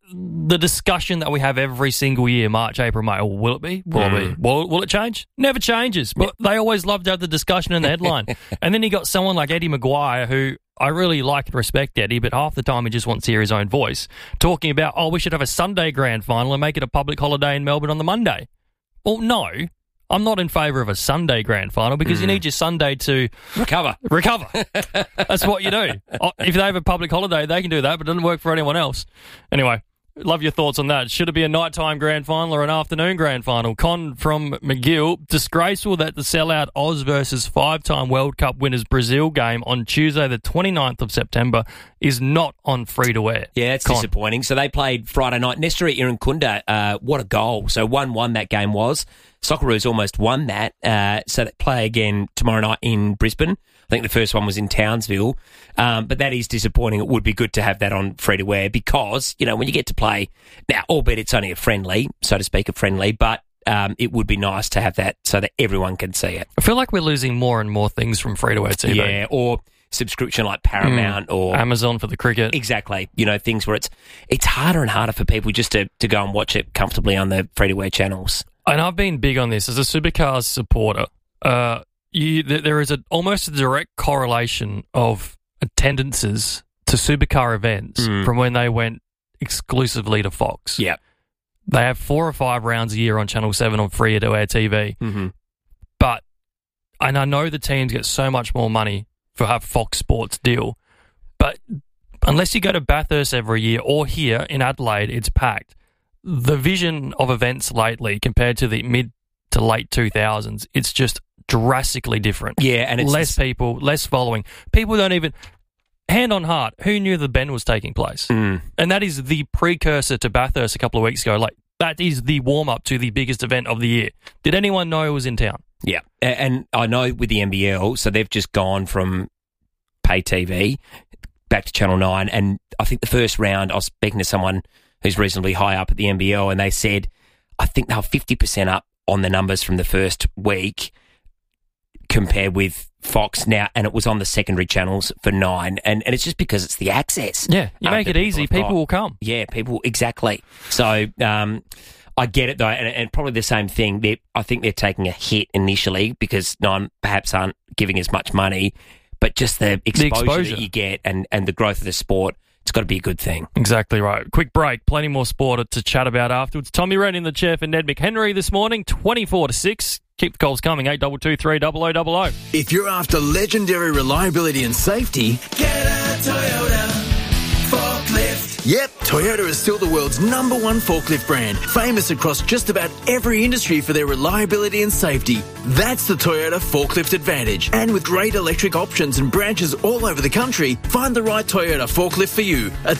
[SPEAKER 1] the discussion that we have every single year, March, April, May. Will it be? Will it be? Will it change? Never changes. But they always love to have the discussion in the headline. And then you got someone like Eddie Maguire, who I really like and respect Eddie, but half the time he just wants to hear his own voice, talking about, we should have a Sunday grand final and make it a public holiday in Melbourne on the Monday. Well, no. I'm not in favour of a Sunday grand final because you need your Sunday to
[SPEAKER 2] recover.
[SPEAKER 1] That's what you do. If they have a public holiday, they can do that, but it doesn't work for anyone else. Anyway, love your thoughts on that. Should it be a nighttime grand final or an afternoon grand final? Con from McGill, disgraceful that the sellout Oz versus 5-time World Cup winners Brazil game on Tuesday the 29th of September is not on free-to-air.
[SPEAKER 2] Yeah, it's disappointing. So they played Friday night. Nestor Irankunda, what a goal. So 1-1 that game was. Socceroos almost won that, so they play again tomorrow night in Brisbane. I think the first one was in Townsville, but that is disappointing. It would be good to have that on free-to-air because, when you get to play, now, albeit it's only a friendly, so to speak, but it would be nice to have that so that everyone can see it.
[SPEAKER 1] I feel like we're losing more and more things from free-to-air TV.
[SPEAKER 2] Yeah, or subscription like Paramount or
[SPEAKER 1] Amazon for the cricket.
[SPEAKER 2] Exactly. Things where it's harder and harder for people just to go and watch it comfortably on the free-to-air channels.
[SPEAKER 1] And I've been big on this as a Supercars supporter. There is almost a direct correlation of attendances to Supercar events from when they went exclusively to Fox.
[SPEAKER 2] Yeah,
[SPEAKER 1] they have 4 or 5 rounds a year on Channel 7 on free-to-air TV. And I know the teams get so much more money for a Fox Sports deal, but unless you go to Bathurst every year or here in Adelaide, it's packed. The vision of events lately compared to the mid to late 2000s, it's just drastically different.
[SPEAKER 2] Yeah, and it's
[SPEAKER 1] less people, less following. People don't even, hand on heart, who knew the Bend was taking place? And that is the precursor to Bathurst a couple of weeks ago. That is the warm-up to the biggest event of the year. Did anyone know it was in town?
[SPEAKER 2] Yeah, and I know with the NBL, so they've just gone from pay TV back to Channel 9, and I think the first round, I was speaking to someone who's reasonably high up at the NBL, and they said, I think they were 50% up on the numbers from the first week compared with Fox now, and it was on the secondary channels for 9, and it's just because it's the access.
[SPEAKER 1] Yeah, you make it easy, people will come.
[SPEAKER 2] Yeah, exactly. So I get it, though, and probably the same thing. I think they're taking a hit initially because 9 perhaps aren't giving as much money, but just the exposure that you get and the growth of the sport, it's got to be a good thing.
[SPEAKER 1] Exactly right. Quick break. Plenty more sport to chat about afterwards. Tommy Wren in the chair for Ned McHenry this morning, 24-6. Keep the calls coming, 8223 0000.
[SPEAKER 5] If you're after legendary reliability and safety, get a Toyota forklift. Yep, Toyota is still the world's #1 forklift brand, famous across just about every industry for their reliability and safety. That's the Toyota Forklift Advantage. And with great electric options and branches all over the country, find the right Toyota forklift for you at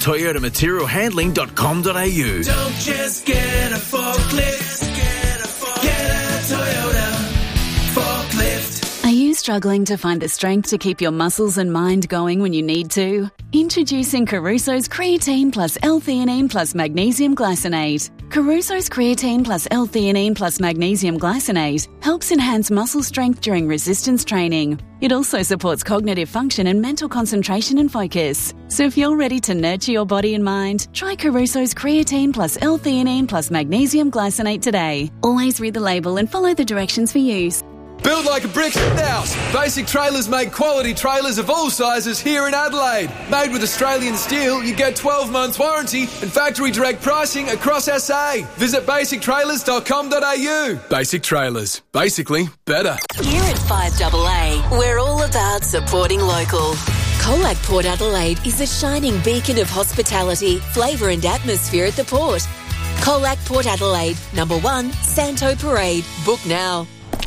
[SPEAKER 5] toyotamaterialhandling.com.au. Don't just get a forklift, get a Toyota forklift.
[SPEAKER 6] Are you struggling to find the strength to keep your muscles and mind going when you need to? Introducing Caruso's Creatine Plus L-Theanine Plus Magnesium Glycinate. Caruso's Creatine Plus L-Theanine Plus Magnesium Glycinate helps enhance muscle strength during resistance training. It also supports cognitive function and mental concentration and focus. So if you're ready to nurture your body and mind, try Caruso's Creatine Plus L-Theanine Plus Magnesium Glycinate today. Always read the label and follow the directions for use.
[SPEAKER 7] Build like a brick house. Basic Trailers make quality trailers of all sizes here in Adelaide. Made with Australian steel, you get 12 months warranty and factory direct pricing across SA. Visit basictrailers.com.au. Basic Trailers. Basically better.
[SPEAKER 15] Here at 5AA, we're all about supporting local. Colac Port Adelaide is a shining beacon of hospitality, flavour and atmosphere at the port. Colac Port Adelaide, #1, Santo Parade. Book now.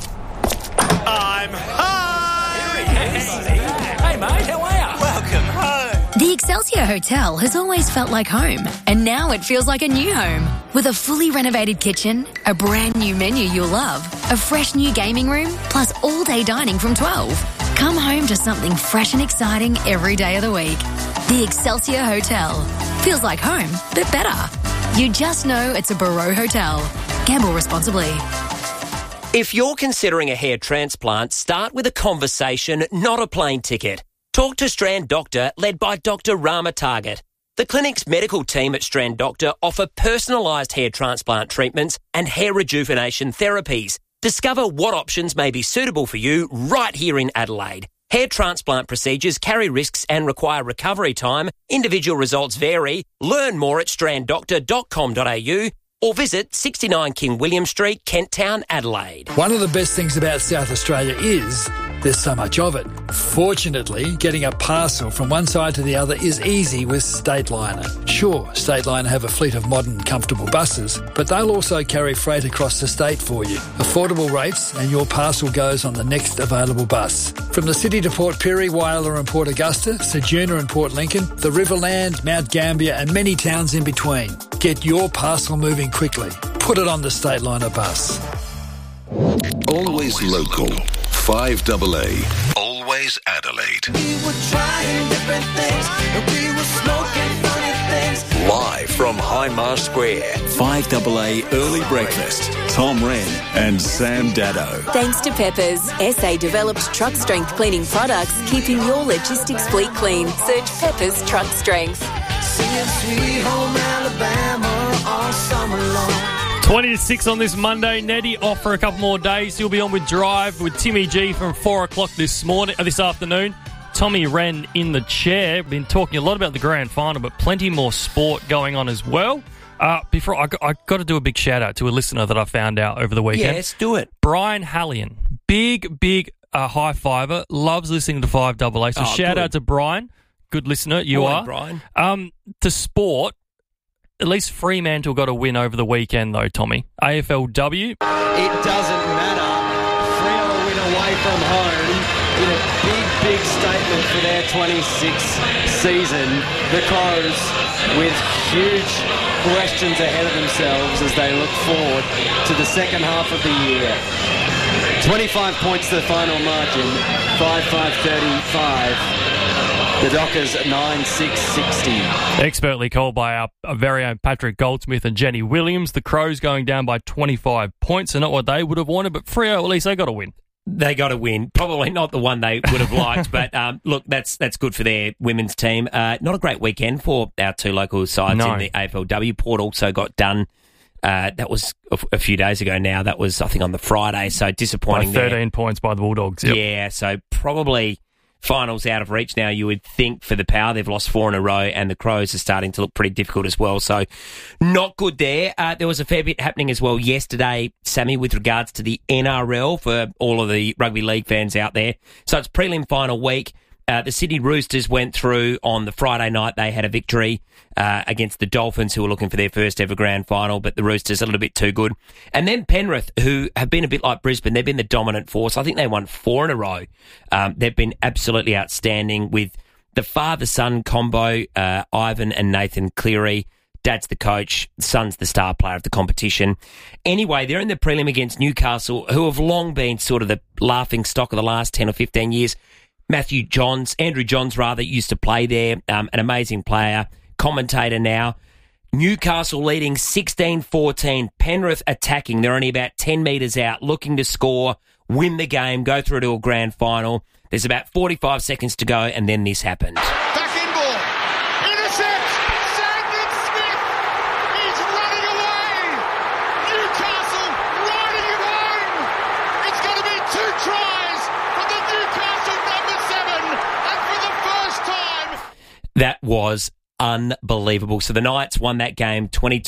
[SPEAKER 24] I'm home! Hey, mate, how are you? Welcome home.
[SPEAKER 25] The Excelsior Hotel has always felt like home, and now it feels like a new home. With a fully renovated kitchen, a brand new menu you'll love, a fresh new gaming room, plus all-day dining from 12. Come home to something fresh and exciting every day of the week. The Excelsior Hotel. Feels like home, but better. You just know it's a Barreau Hotel. Gamble responsibly.
[SPEAKER 2] If you're considering a hair transplant, start with a conversation, not a plane ticket. Talk to Strand Doctor, led by Dr. Rama Target. The clinic's medical team at Strand Doctor offer personalised hair transplant treatments and hair rejuvenation therapies. Discover what options may be suitable for you right here in Adelaide. Hair transplant procedures carry risks and require recovery time. Individual results vary. Learn more at stranddoctor.com.au or visit 69 King William Street, Kent Town, Adelaide.
[SPEAKER 8] One of the best things about South Australia is there's so much of it. Fortunately, getting a parcel from one side to the other is easy with Stateliner. Sure, Stateliner have a fleet of modern, comfortable buses, but they'll also carry freight across the state for you. Affordable rates and your parcel goes on the next available bus. From the city to Port Pirie, Whyalla and Port Augusta, Ceduna and Port Lincoln, the Riverland, Mount Gambier and many towns in between. Get your parcel moving quickly. Put it on the Stateliner bus.
[SPEAKER 9] Always local. 5AA. Always Adelaide.
[SPEAKER 24] We were trying different things, and we were smoking funny things.
[SPEAKER 22] Live from Hindmarsh Square. 5AA Early Breakfast. Tom Wren and Sam Dado.
[SPEAKER 10] Thanks to Peppers, SA developed truck strength cleaning products, keeping your logistics fleet clean. Search Peppers Truck Strength.
[SPEAKER 24] Singing Sweet Home Alabama all summer long.
[SPEAKER 1] 20 to 6 on this Monday. Nettie off for a couple more days. He'll be on with Drive with Timmy G from 4 o'clock this afternoon. Tommy Wren in the chair. Been talking a lot about the grand final, but plenty more sport going on as well. Before I got to do a big shout out to a listener that I found out over the weekend.
[SPEAKER 2] Yes, do it.
[SPEAKER 1] Brian Hallian, big high fiver, loves listening to 5AA. So shout out to Brian, good listener. You are,
[SPEAKER 2] Brian.
[SPEAKER 1] To sport. At least Fremantle got a win over the weekend, though, Tommy. AFLW.
[SPEAKER 11] It doesn't matter. Freo a win away from home in a big statement for their 26th season. The Crows with huge questions ahead of themselves as they look forward to the second half of the year. 25 points to the final margin, 5-5-35. The Dockers 9-6-60.
[SPEAKER 1] Expertly called by our very own Patrick Goldsmith and Jenny Williams. The Crows going down by 25 points. Not what they would have wanted, but Freo, at least they got a win.
[SPEAKER 2] They got a win. Probably not the one they would have liked, but look, that's good for their women's team. Not a great weekend for our two local sides in the AFLW. Port also got done. That was a few days ago now. That was, I think, on the Friday, so disappointing.
[SPEAKER 1] By 13 points by the Bulldogs. Yep.
[SPEAKER 2] Yeah, so probably finals out of reach now, you would think, for the Power. They've lost 4 in a row, and the Crows are starting to look pretty difficult as well. So not good there. There was a fair bit happening as well yesterday, Sammy, with regards to the NRL for all of the rugby league fans out there. So it's prelim final week. The Sydney Roosters went through on the Friday night. They had a victory against the Dolphins, who were looking for their first ever grand final, but the Roosters a little bit too good. And then Penrith, who have been a bit like Brisbane, they've been the dominant force. I think they won 4 in a row. They've been absolutely outstanding with the father-son combo, Ivan and Nathan Cleary. Dad's the coach, son's the star player of the competition. Anyway, they're in the prelim against Newcastle, who have long been sort of the laughing stock of the last 10 or 15 years. Andrew Johns used to play there, an amazing player, commentator now. Newcastle leading 16-14, Penrith attacking. They're only about 10 metres out, looking to score, win the game, go through to a grand final. There's about 45 seconds to go, and then this happened.
[SPEAKER 24] Back in ball. Intercept. Sandon Smith. He's running away. Newcastle riding him home. It's going to be 2 tries for the Newcastle number 7. And for the first time.
[SPEAKER 2] That was unbelievable. So the Knights won that game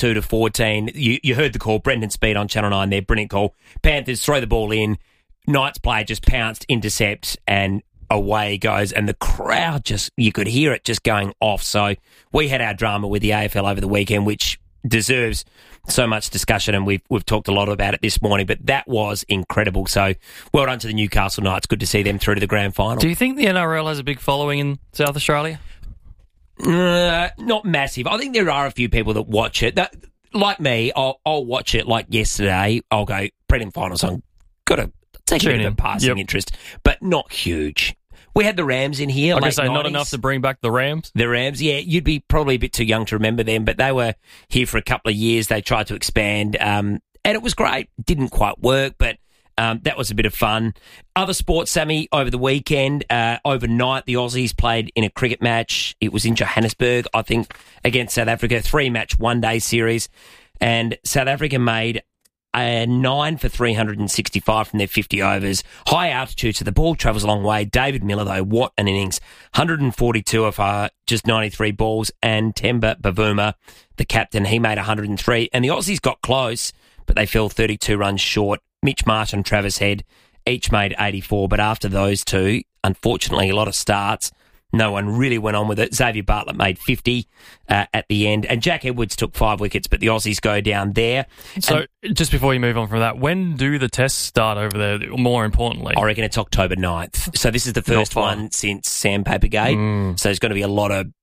[SPEAKER 2] 22-14. You heard the call. Brendan Speed on Channel 9 there. Brilliant call. Panthers throw the ball in. Knights player just pounced, intercept, and away goes. And the crowd you could hear it just going off. So we had our drama with the AFL over the weekend, which deserves so much discussion, and we've talked a lot about it this morning, but that was incredible. So well done to the Newcastle Knights. Good to see them through to the grand final.
[SPEAKER 1] Do you think the NRL has a big following in South Australia?
[SPEAKER 2] Not massive. I think there are a few people that watch it. Like me, I'll watch it like yesterday. I'll go, prelim finals, I'm got to take a bit of a passing interest, but not huge. We had the Rams in here.
[SPEAKER 1] I guess
[SPEAKER 2] late 90s.
[SPEAKER 1] Not enough to bring back the Rams.
[SPEAKER 2] The Rams, yeah. You'd be probably a bit too young to remember them, but they were here for a couple of years. They tried to expand, and it was great. Didn't quite work, but That was a bit of fun. Other sports, Sammy, over the weekend, overnight, the Aussies played in a cricket match. It was in Johannesburg, I think, against South Africa, 3-match, one-day series. And South Africa made 9 for 365 from their 50 overs. High altitude, so the ball travels a long way. David Miller, though, what an innings. 142 of just 93 balls. And Temba Bavuma, the captain, he made 103. And the Aussies got close, but they fell 32 runs short. Mitch Marsh and Travis Head each made 84. But after those two, unfortunately, a lot of starts. No one really went on with it. Xavier Bartlett made 50 at the end. And Jack Edwards took 5 wickets, but the Aussies go down there.
[SPEAKER 1] So just before you move on from that, when do the tests start over there, more importantly?
[SPEAKER 2] I reckon it's October 9th. So this is the first one since Sandpapergate. So there's going to be a lot of,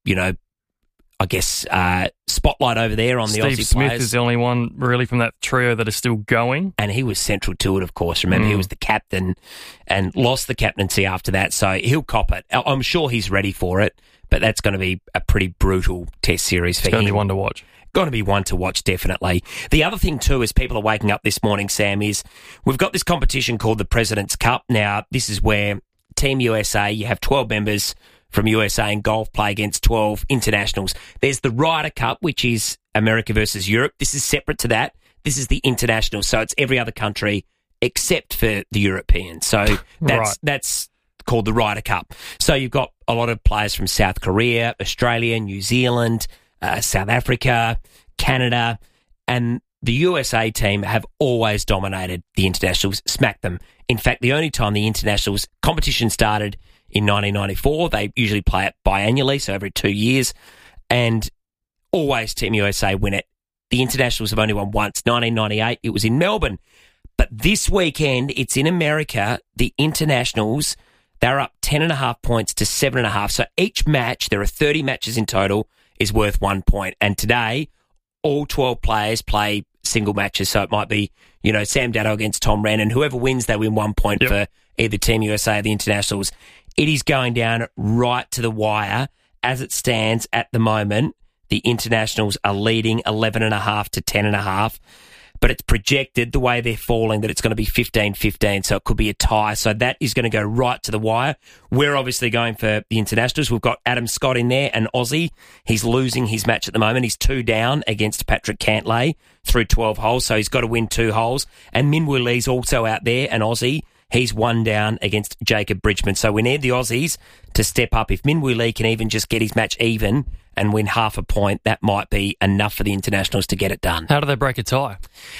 [SPEAKER 2] I guess, spotlight over there on the Aussie
[SPEAKER 1] Steve Smith
[SPEAKER 2] players.
[SPEAKER 1] is the only one really from that trio that is still going.
[SPEAKER 2] And he was central to it, of course. Remember, he was the captain and lost the captaincy after that, so he'll cop it. I'm sure he's ready for it, but that's going to be a pretty brutal test series for him.
[SPEAKER 1] It's going to be one to watch.
[SPEAKER 2] Going to be one to watch, definitely. The other thing, too, as people are waking up this morning, Sam, is we've got this competition called the President's Cup. Now, this is where Team USA, you have 12 members from USA in golf, play against 12 internationals. There's the Ryder Cup, which is America versus Europe. This is separate to that. This is the international, so it's every other country except for the Europeans. So that's called the Ryder Cup. So you've got a lot of players from South Korea, Australia, New Zealand, South Africa, Canada, and the USA team have always dominated the internationals, smacked them. In fact, the only time the internationals competition started in 1994, they usually play it biannually, so every 2 years, and always Team USA win it. The internationals have only won once, 1998. It was in Melbourne. But this weekend, it's in America. The internationals, they're up 10.5 points to 7.5. So each match, there are 30 matches in total, is worth 1 point. And today, all 12 players play single matches. So it might be, Sam Dado against Tom Wren, and whoever wins, they win 1 point for either Team USA or the internationals. It is going down right to the wire. As it stands at the moment, the internationals are leading 11.5 to 10.5. But it's projected, the way they're falling, that it's going to be 15-15, so it could be a tie. So that is going to go right to the wire. We're obviously going for the internationals. We've got Adam Scott in there, an Aussie. He's losing his match at the moment. He's 2 down against Patrick Cantlay through 12 holes, so he's got to win 2 holes. And Minwoo Lee's also out there, an Aussie. He's 1 down against Jacob Bridgman. So we need the Aussies to step up. If Minwoo Lee can even just get his match even and win half a point, that might be enough for the internationals to get it done.
[SPEAKER 1] How do they break a tie?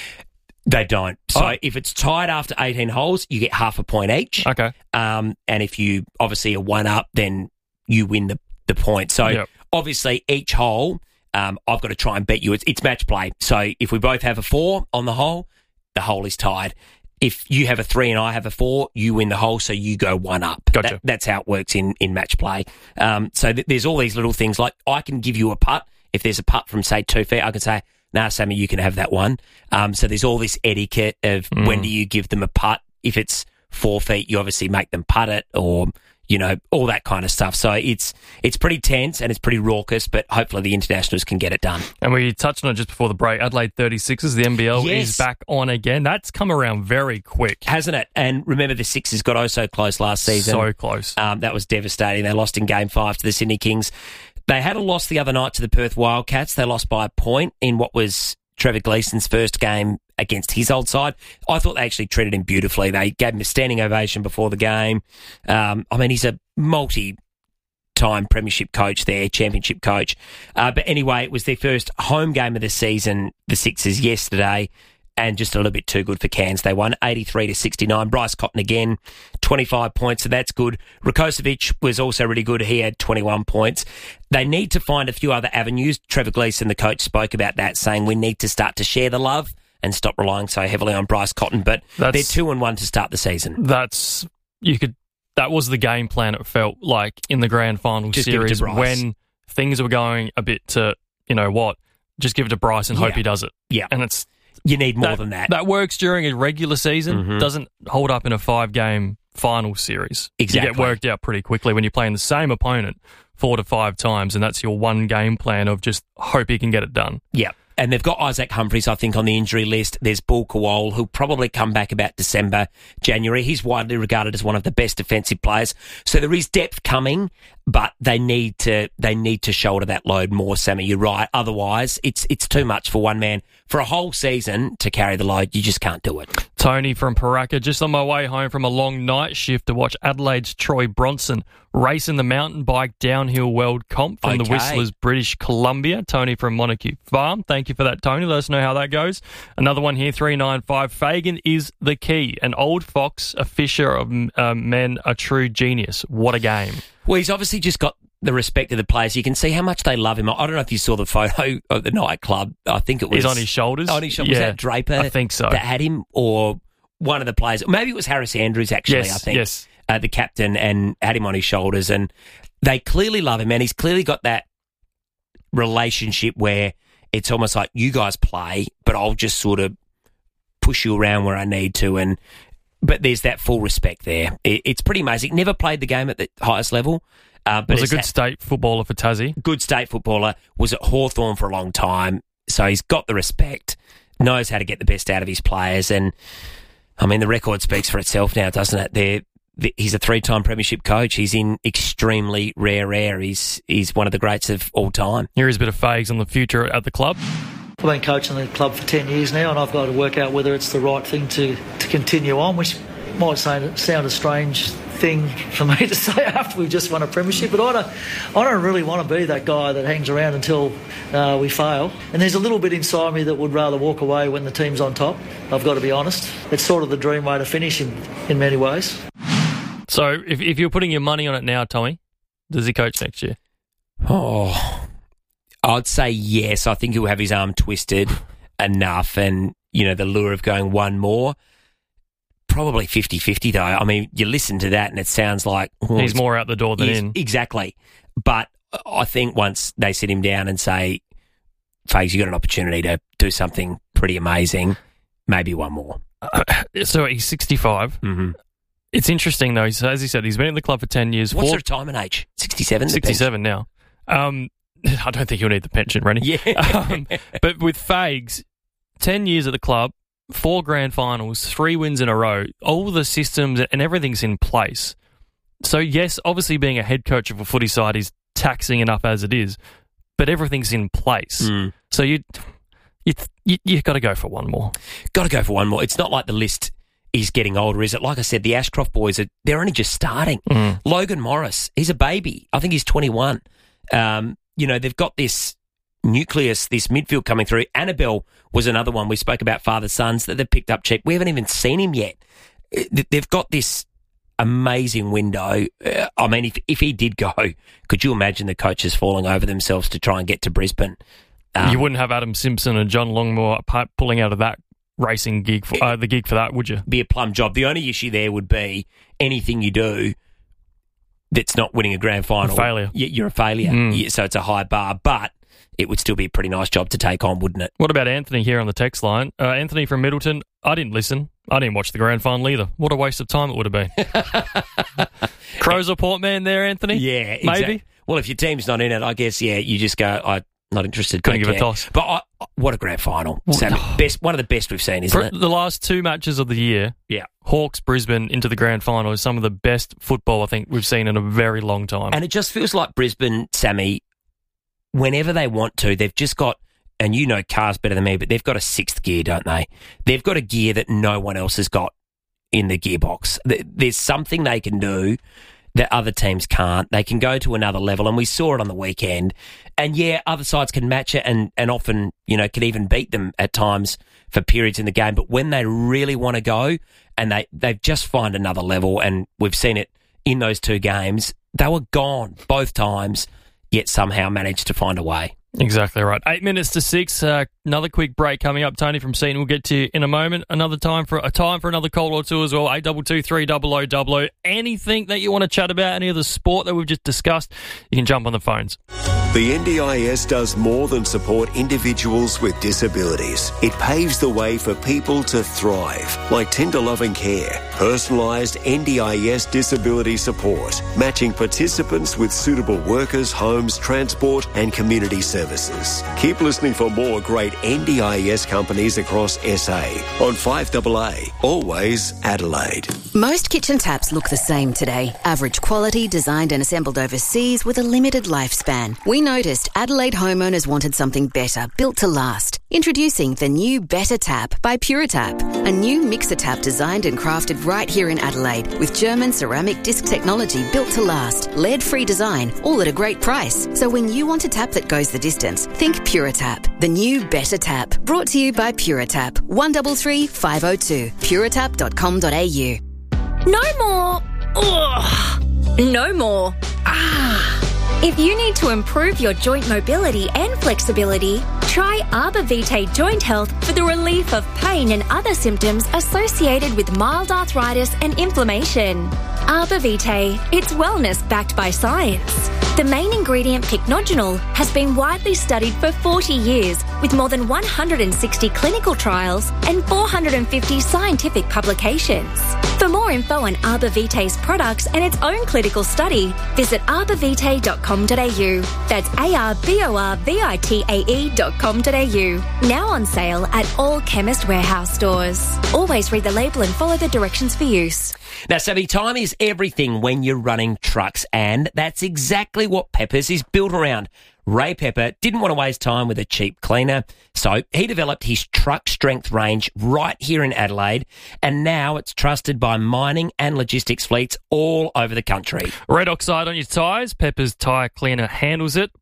[SPEAKER 2] They don't. So if it's tied after 18 holes, you get half a point each.
[SPEAKER 1] Okay.
[SPEAKER 2] And if you obviously are 1 up, then you win the point. So obviously each hole, I've got to try and bet you. It's match play. So if we both have a 4 on the hole is tied. If you have a 3 and I have a 4, you win the hole, so you go 1 up.
[SPEAKER 1] Gotcha.
[SPEAKER 2] That's how it works in match play. So there's all these little things, like I can give you a putt. If there's a putt from, say, 2 feet, I can say, nah, Sammy, you can have that one. So there's all this etiquette of when do you give them a putt. If it's 4 feet, you obviously make them putt it, or all that kind of stuff. So it's pretty tense and it's pretty raucous, but hopefully the internationals can get it done.
[SPEAKER 1] And we touched on it just before the break. Adelaide 36ers, the NBL is back on again. That's come around very quick.
[SPEAKER 2] Hasn't it? And remember, the Sixers got oh so close last season.
[SPEAKER 1] So close.
[SPEAKER 2] That was devastating. They lost in Game 5 to the Sydney Kings. They had a loss the other night to the Perth Wildcats. They lost by a point in what was Trevor Gleeson's first game against his old side. I thought they actually treated him beautifully. They gave him a standing ovation before the game. He's a multi-time premiership coach there, championship coach. But anyway, it was their first home game of the season, the Sixers, yesterday, and just a little bit too good for Cairns. They won 83-69. Bryce Cotton again, 25 points, so that's good. Rakocevic was also really good. He had 21 points. They need to find a few other avenues. Trevor Gleeson, the coach, spoke about that, saying we need to start to share the love and stop relying so heavily on Bryce Cotton. But they're 2-1 to start the season.
[SPEAKER 1] That was the game plan, it felt like, in the grand final series, when things were going a bit to, just give it to Bryce and hope he does it.
[SPEAKER 2] Yeah.
[SPEAKER 1] And
[SPEAKER 2] you need more than that.
[SPEAKER 1] That works during a regular season, doesn't hold up in a 5-game final series.
[SPEAKER 2] Exactly.
[SPEAKER 1] You get worked out pretty quickly when you're playing the same opponent 4 to 5 times, and that's your one game plan of just hope he can get it done.
[SPEAKER 2] Yeah. And they've got Isaac Humphries, I think, on the injury list. There's Bull Kowal, who'll probably come back about December, January. He's widely regarded as one of the best defensive players. So there is depth coming, but they need to shoulder that load more, Sammy. You're right. Otherwise, it's too much for one man. For a whole season to carry the load, you just can't do it.
[SPEAKER 1] Tony from Paraka, just on my way home from a long night shift to watch Adelaide's Troy Bronson race in the mountain bike downhill world comp from the Whistlers, British Columbia. Tony from Montague Farm. Thank you for that, Tony. Let us know how that goes. Another one here, 395. Fagan is the key. An old fox, a fisher of men, a true genius. What a game.
[SPEAKER 2] Well, he's obviously just got the respect of the players. You can see how much they love him. I don't know if you saw the photo of the nightclub. I think it was...
[SPEAKER 1] He's on his shoulders?
[SPEAKER 2] On his shoulders. Was that Draper?
[SPEAKER 1] I think so.
[SPEAKER 2] That had him, or one of the players. Maybe it was Harris Andrews, actually,
[SPEAKER 1] yes,
[SPEAKER 2] I think.
[SPEAKER 1] Yes.
[SPEAKER 2] The captain, and had him on his shoulders. And they clearly love him, and he's clearly got that relationship where it's almost like, you guys play, but I'll just sort of push you around where I need to. But there's that full respect there. It's pretty amazing. Never played the game at the highest level. But
[SPEAKER 1] was a good state footballer for Tassie.
[SPEAKER 2] Good state footballer. Was at Hawthorn for a long time. So he's got the respect, knows how to get the best out of his players. And, I mean, the record speaks for itself now, doesn't it? He's a 3-time premiership coach. He's in extremely rare air. He's one of the greats of all time.
[SPEAKER 1] Here is a bit of Fags on the future at the club.
[SPEAKER 12] I've been coaching the club for 10 years now, and I've got to work out whether it's the right thing to continue on, which might sound a strange thing for me to say after we've just won a premiership, but I don't really want to be that guy that hangs around until we fail. And there's a little bit inside me that would rather walk away when the team's on top. I've got to be honest. It's sort of the dream way to finish in many ways.
[SPEAKER 1] So if you're putting your money on it now, Tommy, does he coach next year?
[SPEAKER 2] Oh, I'd say yes. I think he'll have his arm twisted enough, and, you know, the lure of going one more. Probably 50-50 though. I mean, you listen to that and it sounds like...
[SPEAKER 1] he's more out the door than in.
[SPEAKER 2] Exactly. But I think once they sit him down and say, Fags, you got an opportunity to do something pretty amazing, maybe one more.
[SPEAKER 1] So he's 65.
[SPEAKER 2] Mm-hmm.
[SPEAKER 1] It's interesting though, as he said, he's been in the club for 10 years.
[SPEAKER 2] What's retirement age? 67?
[SPEAKER 1] 67 now. I don't think he'll need the pension, Rennie.
[SPEAKER 2] Yeah.
[SPEAKER 1] But with Fags, 10 years at the club, 4 grand finals, 3 wins in a row, all the systems and everything's in place. So, yes, obviously being a head coach of a footy side is taxing enough as it is, but everything's in place.
[SPEAKER 2] Mm.
[SPEAKER 1] So you've got to go for one more.
[SPEAKER 2] Got to go for one more. It's not like the list is getting older, is it? Like I said, the Ashcroft boys, they're only just starting.
[SPEAKER 1] Mm.
[SPEAKER 2] Logan Morris, he's a baby. I think he's 21. You know, they've got this nucleus, this midfield coming through. Annabelle was another one. We spoke about father-sons that they've picked up cheap. We haven't even seen him yet. They've got this amazing window. I mean, if he did go, could you imagine the coaches falling over themselves to try and get to Brisbane?
[SPEAKER 1] You wouldn't have Adam Simpson and John Longmore pulling out of that racing gig for the gig for that, would you?
[SPEAKER 2] Be a plum job. The only issue there would be anything you do that's not winning a grand final.
[SPEAKER 1] A failure.
[SPEAKER 2] You're a failure.
[SPEAKER 1] Mm.
[SPEAKER 2] So it's a high bar, but it would still be a pretty nice job to take on, wouldn't it?
[SPEAKER 1] What about Anthony here on the text line? Anthony from Middleton, I didn't listen. I didn't watch the grand final either. What a waste of time it would have been. Crows or Port Man there, Anthony?
[SPEAKER 2] Yeah,
[SPEAKER 1] maybe.
[SPEAKER 2] Exactly. Well, if your team's not in it, I guess, yeah, you just go, I'm not interested.
[SPEAKER 1] Couldn't give a toss.
[SPEAKER 2] But what a grand final. Sammy, one of the best we've seen, isn't it?
[SPEAKER 1] The last 2 matches of the year,
[SPEAKER 2] yeah,
[SPEAKER 1] Hawks, Brisbane into the grand final is some of the best football I think we've seen in a very long time.
[SPEAKER 2] And it just feels like Brisbane, Sammy, whenever they want to, they've just got, and you know cars better than me, but they've got a 6th gear, don't they? They've got a gear that no one else has got in the gearbox. There's something they can do that other teams can't. They can go to another level, and we saw it on the weekend. And yeah, other sides can match it and often, you know, can even beat them at times for periods in the game. But when they really want to go and they've just find another level, and we've seen it in those 2 games, they were gone both times, yet somehow managed to find a way.
[SPEAKER 1] Exactly right. 8 minutes to 6. Another quick break coming up. Tony from Seaton will get to you in a moment. Another time for another call or two as well. 82230000. Anything that you want to chat about, any of the sport that we've just discussed, you can jump on the phones.
[SPEAKER 13] The NDIS does more than support individuals with disabilities. It paves the way for people to thrive, like tender loving care, Personalised NDIS disability support, matching participants with suitable workers, homes, transport and community services. Keep listening for more great NDIS companies across SA on 5AA, always Adelaide.
[SPEAKER 14] Most kitchen taps look the same today. Average quality, designed and assembled overseas with a limited lifespan. We noticed Adelaide homeowners wanted something better, built to last. Introducing the new Better Tap by PuraTap, a new mixer tap designed and crafted right here in Adelaide with German ceramic disc technology built to last, lead-free design, all at a great price. So when you want a tap that goes the distance, think PuraTap, the new Better Tap. Brought to you by PuraTap, 133 502, puratap.com.au.
[SPEAKER 25] No more. Ugh. No more. If you need to improve your joint mobility and flexibility, try Arbor Vitae Joint Health for the relief of pain and other symptoms associated with mild arthritis and inflammation. Arbor Vitae, it's wellness backed by science. The main ingredient, pycnogenol, has been widely studied for 40 years with more than 160 clinical trials and 450 scientific publications. For more info on Arbor Vitae's products and its own clinical study, visit arborvitae.com.au. That's arborvitae.com.au. Now on sale at all Chemist Warehouse stores. Always read the label and follow the directions for use.
[SPEAKER 2] Now, Sammy, time is everything when you're running trucks, and that's exactly what Peppers is built around. Ray Pepper didn't want to waste time with a cheap cleaner, so he developed his truck strength range right here in Adelaide, and now it's trusted by mining and logistics fleets all over the country.
[SPEAKER 1] Red oxide on your tyres, Pepper's tyre cleaner handles it.